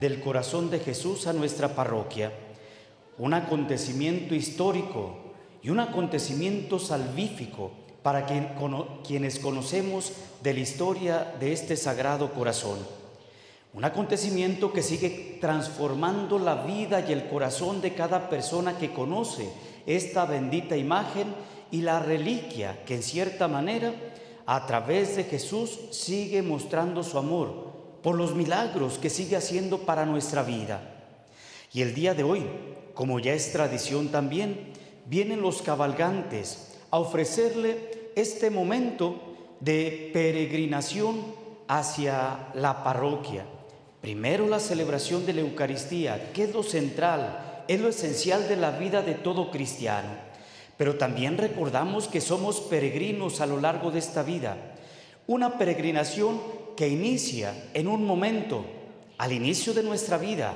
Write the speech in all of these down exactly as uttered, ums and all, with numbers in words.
del corazón de Jesús a nuestra parroquia, un acontecimiento histórico y un acontecimiento salvífico para quien, cono, quienes conocemos de la historia de este Sagrado Corazón. Un acontecimiento que sigue transformando la vida y el corazón de cada persona que conoce esta bendita imagen y la reliquia que en cierta manera a través de Jesús sigue mostrando su amor por los milagros que sigue haciendo para nuestra vida. Y el día de hoy, como ya es tradición también, vienen los cabalgantes a ofrecerle este momento de peregrinación hacia la parroquia. Primero la celebración de la Eucaristía, que es lo central, es lo esencial de la vida de todo cristiano. Pero también recordamos que somos peregrinos a lo largo de esta vida. Una peregrinación que inicia en un momento, al inicio de nuestra vida,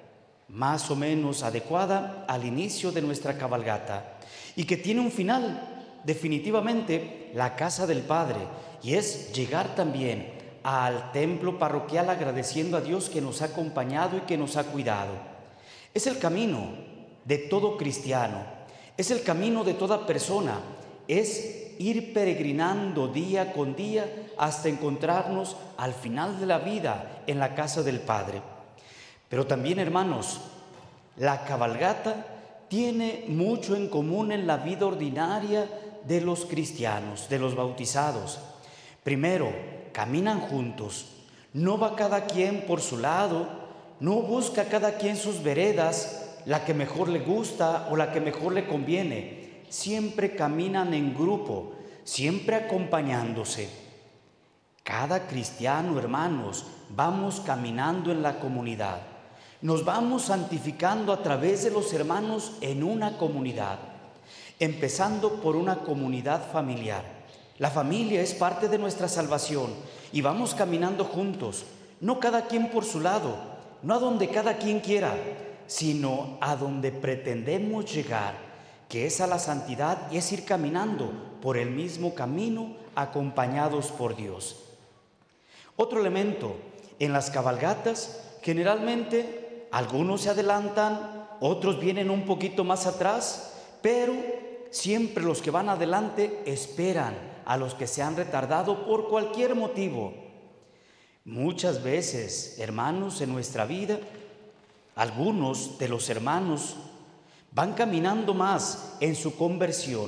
más o menos adecuada al inicio de nuestra cabalgata, y que tiene un final, definitivamente, la casa del Padre, y es llegar también al templo parroquial agradeciendo a Dios que nos ha acompañado y que nos ha cuidado. Es el camino de todo cristiano, es el camino de toda persona, es ir peregrinando día con día hasta encontrarnos al final de la vida en la casa del Padre. Pero también, hermanos, la cabalgata tiene mucho en común en la vida ordinaria de los cristianos, de los bautizados. Primero, caminan juntos, no va cada quien por su lado, no busca cada quien sus veredas, la que mejor le gusta o la que mejor le conviene. Siempre caminan en grupo, siempre acompañándose. Cada cristiano, hermanos, vamos caminando en la comunidad. Nos vamos santificando a través de los hermanos en una comunidad, empezando por una comunidad familiar. La familia es parte de nuestra salvación y vamos caminando juntos, no cada quien por su lado, no a donde cada quien quiera, sino a donde pretendemos llegar, que es a la santidad y es ir caminando por el mismo camino acompañados por Dios. Otro elemento, en las cabalgatas generalmente algunos se adelantan, otros vienen un poquito más atrás, pero siempre los que van adelante esperan a los que se han retardado por cualquier motivo. Muchas veces, hermanos, en nuestra vida, algunos de los hermanos van caminando más en su conversión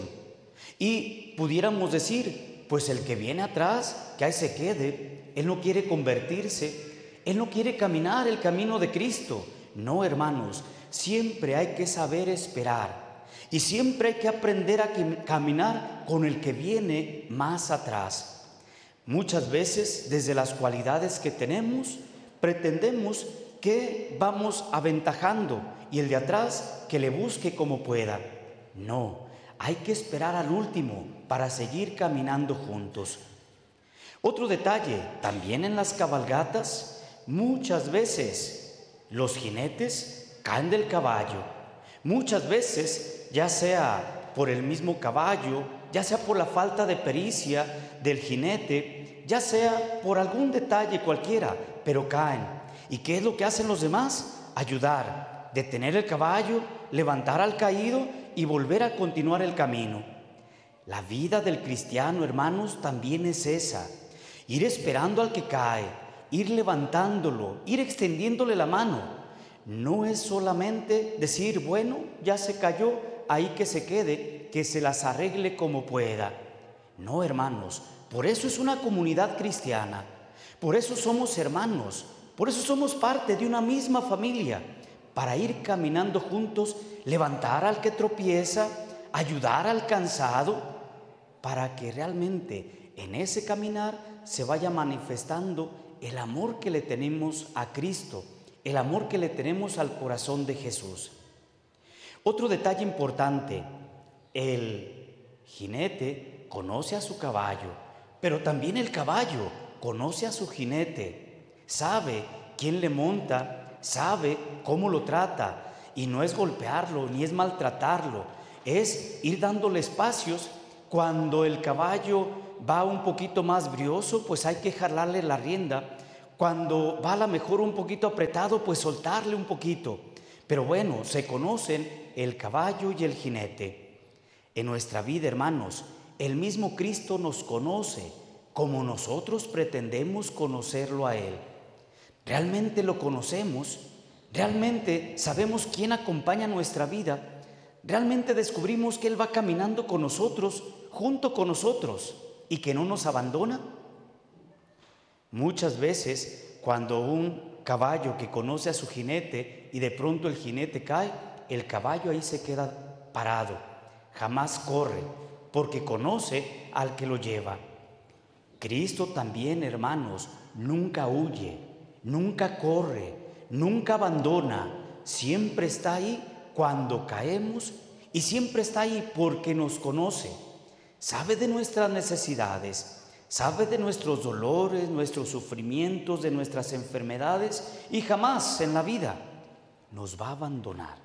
y pudiéramos decir, pues el que viene atrás, que ahí se quede, él no quiere convertirse, él no quiere caminar el camino de Cristo. No, hermanos, siempre hay que saber esperar y siempre hay que aprender a caminar con el que viene más atrás. Muchas veces, desde las cualidades que tenemos, pretendemos que vamos aventajando y el de atrás que le busque como pueda. No, hay que esperar al último para seguir caminando juntos. Otro detalle, también en las cabalgatas, muchas veces los jinetes caen del caballo. Muchas veces, ya sea por el mismo caballo, ya sea por la falta de pericia del jinete, ya sea por algún detalle cualquiera, pero caen. ¿Y qué es lo que hacen los demás? Ayudar, detener el caballo, levantar al caído y volver a continuar el camino. La vida del cristiano, hermanos, también es esa. Ir esperando al que cae, ir levantándolo, ir extendiéndole la mano. No es solamente decir, bueno, ya se cayó, ahí que se quede, que se las arregle como pueda. No, hermanos, por eso es una comunidad cristiana, por eso somos hermanos, por eso somos parte de una misma familia, para ir caminando juntos, levantar al que tropieza, ayudar al cansado, para que realmente en ese caminar se vaya manifestando el amor que le tenemos a Cristo, el amor que le tenemos al corazón de Jesús. Otro detalle importante, el jinete conoce a su caballo, pero también el caballo conoce a su jinete, sabe quién le monta, sabe cómo lo trata, y no es golpearlo ni es maltratarlo, es ir dándole espacios. Cuando el caballo va un poquito más brioso, pues hay que jalarle la rienda. Cuando va a lo mejor un poquito apretado, pues soltarle un poquito. Pero bueno, se conocen el caballo y el jinete. En nuestra vida, hermanos, el mismo Cristo nos conoce como nosotros pretendemos conocerlo a Él. ¿Realmente lo conocemos? ¿Realmente sabemos quién acompaña nuestra vida? ¿Realmente descubrimos que Él va caminando con nosotros, junto con nosotros, y que no nos abandona? Muchas veces, cuando un caballo que conoce a su jinete y de pronto el jinete cae, el caballo ahí se queda parado, jamás corre, porque conoce al que lo lleva. Cristo también, hermanos, nunca huye, nunca corre, nunca abandona, siempre está ahí cuando caemos y siempre está ahí porque nos conoce, sabe de nuestras necesidades, sabe de nuestros dolores, nuestros sufrimientos, de nuestras enfermedades y jamás en la vida nos va a abandonar.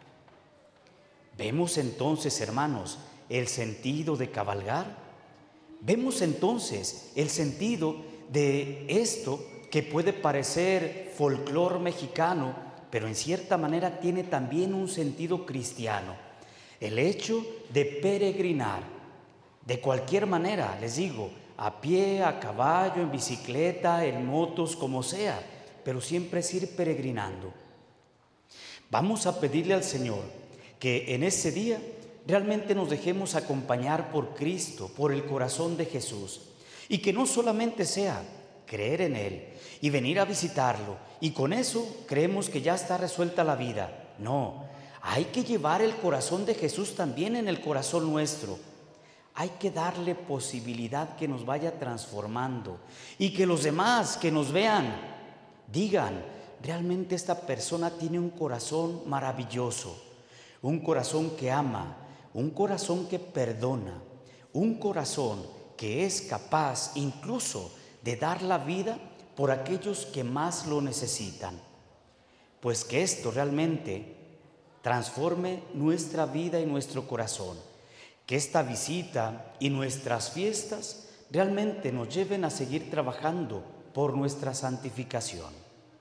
Vemos entonces, hermanos, el sentido de cabalgar. Vemos entonces el sentido de esto que puede parecer folclor mexicano, pero en cierta manera tiene también un sentido cristiano. El hecho de peregrinar, de cualquier manera, les digo, a pie, a caballo, en bicicleta, en motos, como sea, pero siempre es ir peregrinando. Vamos a pedirle al Señor que en ese día realmente nos dejemos acompañar por Cristo, por el corazón de Jesús, y que no solamente sea creer en Él y venir a visitarlo, y con eso creemos que ya está resuelta la vida. No, hay que llevar el corazón de Jesús también en el corazón nuestro. Hay que darle posibilidad que nos vaya transformando y que los demás que nos vean digan, realmente esta persona tiene un corazón maravilloso, un corazón que ama, un corazón que perdona, un corazón que es capaz incluso de dar la vida por aquellos que más lo necesitan. Pues que esto realmente transforme nuestra vida y nuestro corazón. Que esta visita y nuestras fiestas realmente nos lleven a seguir trabajando por nuestra santificación.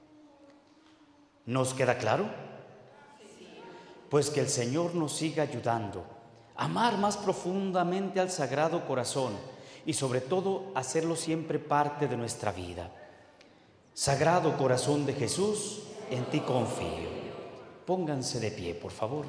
¿Nos queda claro? Pues que el Señor nos siga ayudando a amar más profundamente al Sagrado Corazón y sobre todo hacerlo siempre parte de nuestra vida. Sagrado Corazón de Jesús, en ti confío. Pónganse de pie, por favor.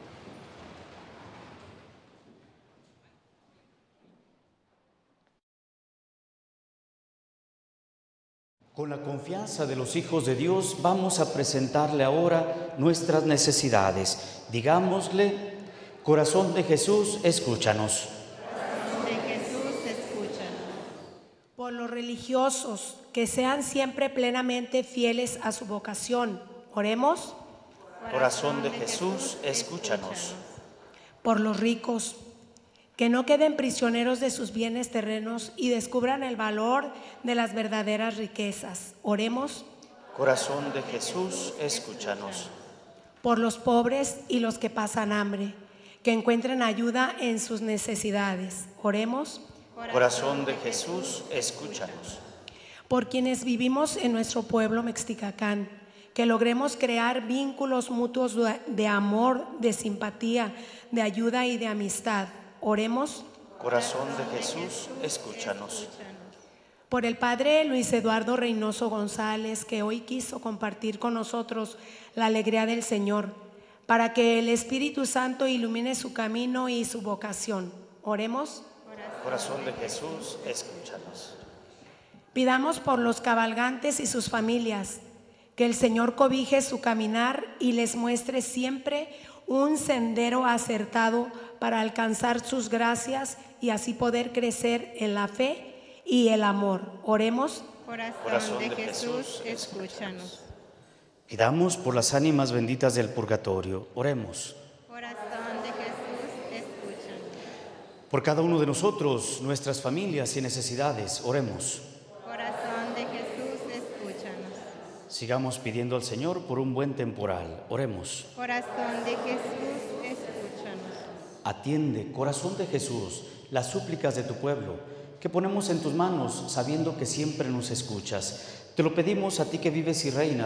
Con la confianza de los hijos de Dios vamos a presentarle ahora nuestras necesidades. Digámosle, corazón de Jesús, escúchanos. Corazón de Jesús, escúchanos. Por los religiosos, que sean siempre plenamente fieles a su vocación. Oremos. Corazón de Jesús, escúchanos. Por los ricos, que no queden prisioneros de sus bienes terrenos y descubran el valor de las verdaderas riquezas. Oremos. Corazón de Jesús, escúchanos. Por los pobres y los que pasan hambre, que encuentren ayuda en sus necesidades. Oremos. Corazón de Jesús, escúchanos. Por quienes vivimos en nuestro pueblo Mexticacán, que logremos crear vínculos mutuos de amor, de simpatía, de ayuda y de amistad. Oremos. Corazón de Jesús, escúchanos. Por el Padre Luis Eduardo Reynoso González, que hoy quiso compartir con nosotros la alegría del Señor, para que el Espíritu Santo ilumine su camino y su vocación. Oremos. Corazón de Jesús, escúchanos. Pidamos por los cabalgantes y sus familias, que el Señor cobije su caminar y les muestre siempre un sendero acertado para alcanzar sus gracias y así poder crecer en la fe y el amor. Oremos. Corazón, Corazón de, de Jesús, Jesús, escúchanos. Pidamos por las ánimas benditas del purgatorio. Oremos. Corazón de Jesús, escúchanos. Por cada uno de nosotros, nuestras familias y necesidades, oremos. Corazón de Jesús, escúchanos. Sigamos pidiendo al Señor por un buen temporal. Oremos. Corazón de Jesús, escúchanos. Atiende, corazón de Jesús, las súplicas de tu pueblo, que ponemos en tus manos, sabiendo que siempre nos escuchas. Te lo pedimos a ti que vives y reinas